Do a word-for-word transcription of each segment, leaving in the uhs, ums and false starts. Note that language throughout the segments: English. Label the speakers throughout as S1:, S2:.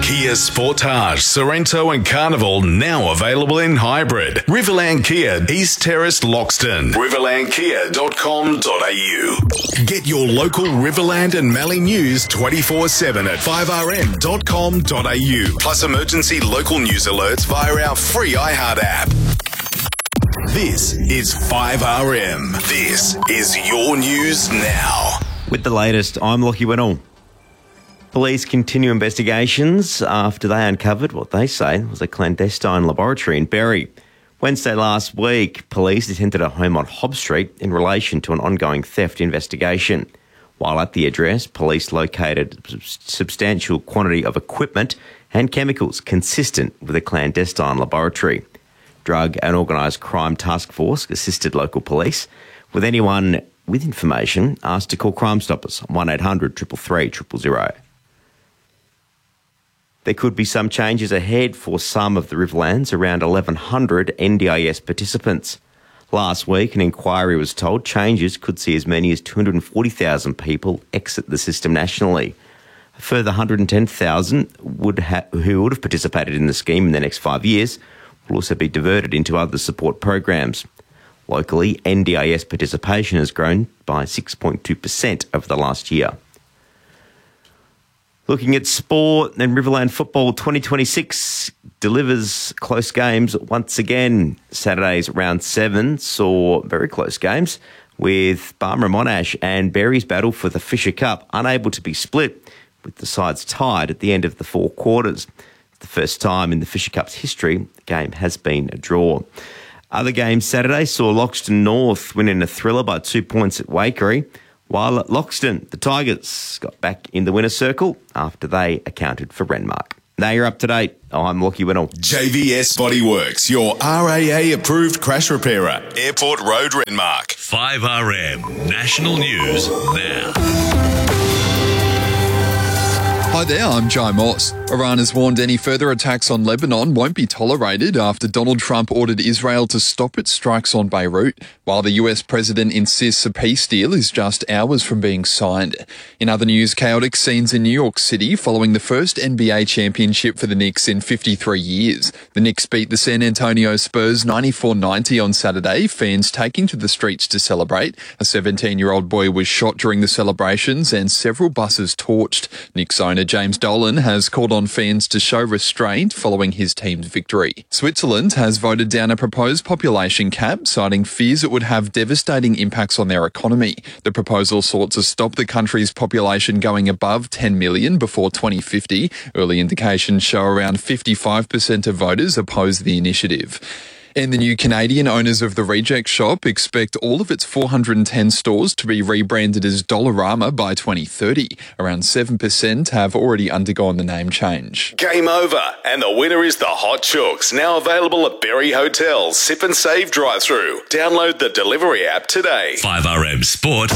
S1: Kia Sportage, Sorrento and Carnival now available in hybrid. Riverland Kia, East Terrace, Loxton. riverland kia dot com dot a u. Get your local Riverland and Mallee news twenty-four seven at five r m dot com dot a u. Plus emergency local news alerts via our free iHeart app. This is five R M. This is your news now.
S2: With the latest, I'm Lachie Winnell. Police continue investigations after they uncovered what they say was a clandestine laboratory in Berry. Wednesday last week, police attended a home on Hobb Street in relation to an ongoing theft investigation. While at the address, police located a substantial quantity of equipment and chemicals consistent with a clandestine laboratory. Drug and Organised Crime Task Force assisted local police. With anyone with information, asked to call Crime Stoppers on one eight hundred three three three zero zero. There could be some changes ahead for some of the Riverlands, around eleven hundred N D I S participants. Last week, an inquiry was told changes could see as many as two hundred forty thousand people exit the system nationally. A further one hundred ten thousand would ha- who would have participated in the scheme in the next five years will also be diverted into other support programs. Locally, N D I S participation has grown by six point two percent over the last year. Looking at sport, and Riverland Football twenty twenty-six delivers close games once again. Saturday's round seven saw very close games with Barmera Monash and Berry's battle for the Fisher Cup unable to be split, with the sides tied at the end of the four quarters. The first time in the Fisher Cup's history, the game has been a draw. Other games Saturday saw Loxton North win in a thriller by two points at Waikerie, while at Loxton, the Tigers got back in the winner's circle after they accounted for Renmark. Now you're up to date. I'm Lachie Winnell.
S1: J V S Bodyworks, your R A A-approved crash repairer. Airport Road, Renmark.
S3: five R M National News Now.
S4: Hi there, I'm Joe Moss. Iran has warned any further attacks on Lebanon won't be tolerated after Donald Trump ordered Israel to stop its strikes on Beirut, while the U S president insists a peace deal is just hours from being signed. In other news, chaotic scenes in New York City following the first N B A championship for the Knicks in fifty-three years. The Knicks beat the San Antonio Spurs ninety-four ninety on Saturday, fans taking to the streets to celebrate. A seventeen-year-old boy was shot during the celebrations and several buses torched. Knicks owner James Dolan has called on fans to show restraint following his team's victory. Switzerland has voted down a proposed population cap, citing fears it would have devastating impacts on their economy. The proposal sought to stop the country's population going above ten million before twenty fifty. Early indications show around fifty-five percent of voters oppose the initiative. And the new Canadian owners of the Reject Shop expect all of its four hundred ten stores to be rebranded as Dollarama by twenty thirty. Around seven percent have already undergone the name change.
S1: Game over, and the winner is the Hot Chooks, now available at Berry Hotel's Sip and Save drive-thru. Download the delivery app today.
S3: five R M Sport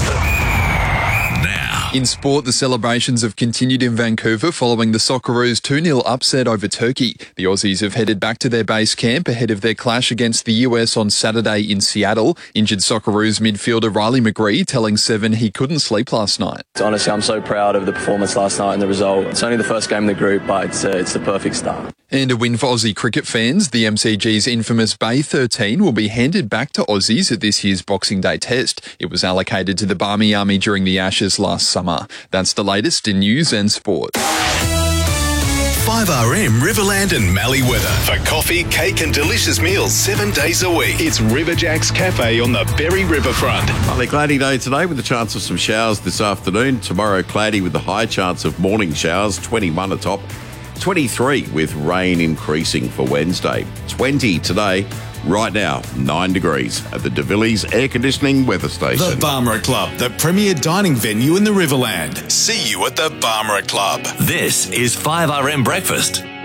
S3: Now.
S4: In sport, the celebrations have continued in Vancouver following the Socceroos two nil upset over Turkey. The Aussies have headed back to their base camp ahead of their clash against the U S on Saturday in Seattle. Injured Socceroos midfielder Riley McGree telling Seven he couldn't sleep last night.
S5: Honestly, I'm so proud of the performance last night and the result. It's only the first game in the group, but it's, uh, it's the perfect start.
S4: And a win for Aussie cricket fans. The M C G's infamous Bay thirteen will be handed back to Aussies at this year's Boxing Day test. It was allocated to the Barmy Army during the Ashes last summer. That's the latest in news and sport.
S1: five R M Riverland and Mallee weather. For coffee, cake and delicious meals seven days a week. It's Riverjack's Cafe on the Berry Riverfront.
S6: Partly cloudy day today with the chance of some showers this afternoon. Tomorrow cloudy with the high chance of morning showers, twenty-one atop. twenty-three with rain increasing for Wednesday. twenty today. Right now, nine degrees at the De Villiers Air Conditioning Weather Station.
S1: The Barmera Club, the premier dining venue in the Riverland. See you at the Barmera Club.
S3: This is five R M Breakfast